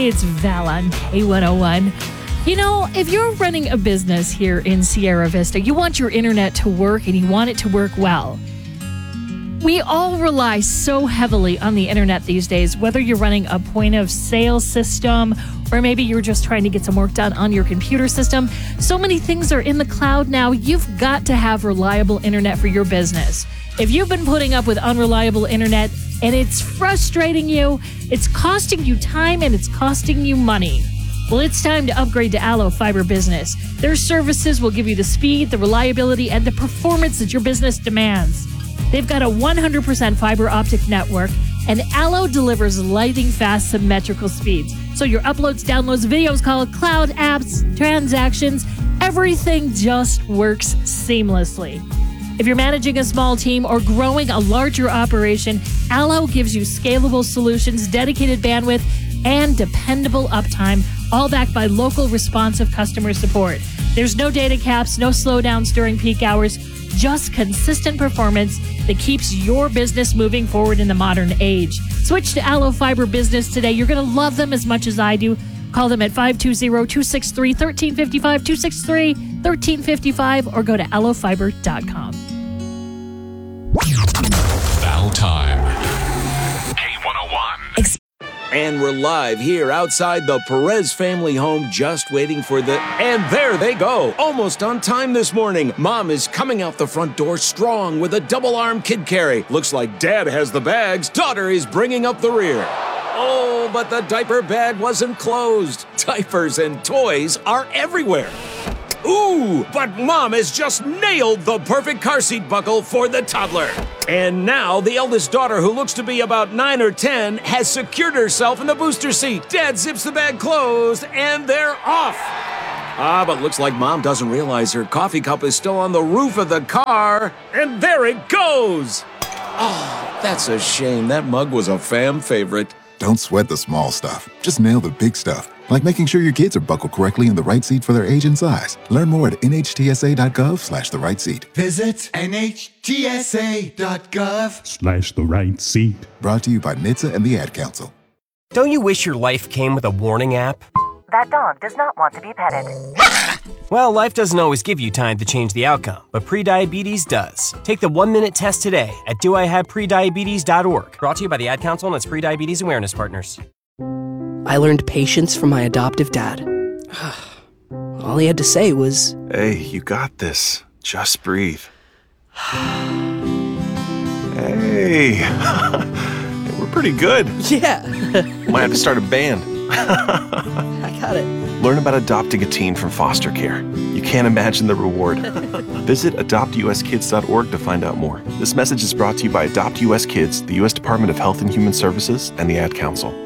it's Val on K101. You know, if you're running a business here in Sierra Vista, you want your internet to work and you want it to work well. We all rely so heavily on the internet these days, whether you're running a point of sale system or maybe you're just trying to get some work done on your computer system. So many things are in the cloud now. You've got to have reliable internet for your business. If you've been putting up with unreliable internet and it's frustrating you, it's costing you time and it's costing you money, well, it's time to upgrade to Allo Fiber Business. Their services will give you the speed, the reliability, and the performance that your business demands. They've got a 100% fiber optic network, and Allo delivers lightning-fast symmetrical speeds. So your uploads, downloads, videos, calls, cloud apps, transactions, everything just works seamlessly. If you're managing a small team or growing a larger operation, Allo gives you scalable solutions, dedicated bandwidth, and dependable uptime, all backed by local responsive customer support. There's no data caps, no slowdowns during peak hours, just consistent performance that keeps your business moving forward in the modern age. Switch to Allo Fiber Business today. You're going to love them as much as I do. Call them at 520-263-1355, 263-1355, or go to allofiber.com. Val time. K101. And we're live here outside the Perez family home, just waiting for and there they go, almost on time this morning. Mom is coming out the front door strong with a double-arm kid carry. Looks like Dad has the bags. Daughter is bringing up the rear. Oh, but the diaper bag wasn't closed. Diapers and toys are everywhere. Ooh, but Mom has just nailed the perfect car seat buckle for the toddler. And now the eldest daughter, who looks to be about 9 or 10, has secured herself in the booster seat. Dad zips the bag closed, and they're off. But looks like Mom doesn't realize her coffee cup is still on the roof of the car. And there it goes. Oh, that's a shame. That mug was a fam favorite. Don't sweat the small stuff. Just nail the big stuff, like making sure your kids are buckled correctly in the right seat for their age and size. Learn more at nhtsa.gov/the right seat. Visit nhtsa.gov/the right seat. Brought to you by NHTSA and the Ad Council. Don't you wish your life came with a warning app? That dog does not want to be petted. Well, life doesn't always give you time to change the outcome, but prediabetes does. Take the 1-minute test today at doihaveprediabetes.org. Brought to you by the Ad Council and its prediabetes awareness partners. I learned patience from my adoptive dad. All he had to say was, "Hey, you got this. Just breathe." Hey, we're pretty good. Yeah. Might have to start a band. I got it. Learn about adopting a teen from foster care. You can't imagine the reward. Visit adoptuskids.org to find out more. This message is brought to you by Adopt US Kids, the U.S. Department of Health and Human Services, and the Ad Council.